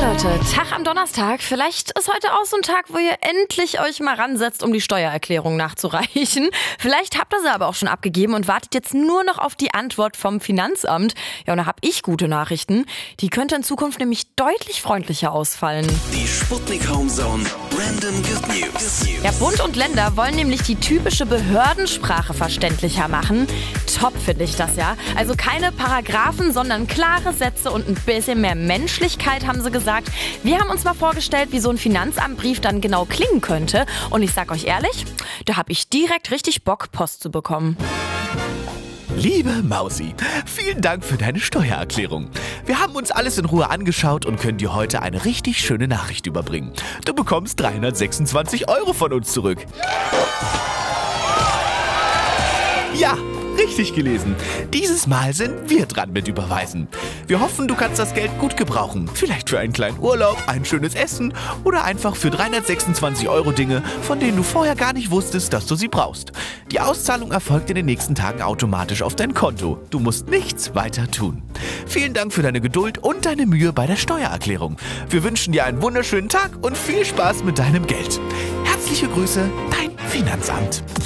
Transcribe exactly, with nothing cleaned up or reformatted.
Leute, Tag am Donnerstag. Vielleicht ist heute auch so ein Tag, wo ihr endlich euch mal ransetzt, um die Steuererklärung nachzureichen. Vielleicht habt ihr sie aber auch schon abgegeben und wartet jetzt nur noch auf die Antwort vom Finanzamt. Ja, und da hab ich gute Nachrichten. Die könnte in Zukunft nämlich deutlich freundlicher ausfallen. Die Sputnik Homezone Random Good News. Ja, Bund und Länder wollen nämlich die typische Behördensprache verständlicher machen. Top finde ich das, ja. Also keine Paragraphen, sondern klare Sätze und ein bisschen mehr Menschlichkeit, haben sie gesagt. Wir haben uns mal vorgestellt, wie so ein Finanzamtbrief dann genau klingen könnte. Und ich sag euch ehrlich, da habe ich direkt richtig Bock, Post zu bekommen. Liebe Mausi, vielen Dank für deine Steuererklärung. Wir haben uns alles in Ruhe angeschaut und können dir heute eine richtig schöne Nachricht überbringen. Du bekommst dreihundertsechsundzwanzig Euro von uns zurück. Ja, richtig gelesen. Dieses Mal sind wir dran mit Überweisen. Wir hoffen, du kannst das Geld gut gebrauchen. Vielleicht für einen kleinen Urlaub, ein schönes Essen oder einfach für dreihundertsechsundzwanzig Euro Dinge, von denen du vorher gar nicht wusstest, dass du sie brauchst. Die Auszahlung erfolgt in den nächsten Tagen automatisch auf dein Konto. Du musst nichts weiter tun. Vielen Dank für deine Geduld und deine Mühe bei der Steuererklärung. Wir wünschen dir einen wunderschönen Tag und viel Spaß mit deinem Geld. Herzliche Grüße, dein Finanzamt.